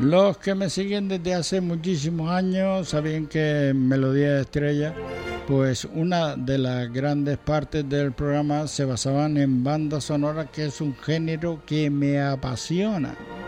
Los que me siguen desde hace muchísimos años saben que en Melodía de Estrella, pues una de las grandes partes del programa se basaban en bandas sonoras, que es un género que me apasiona.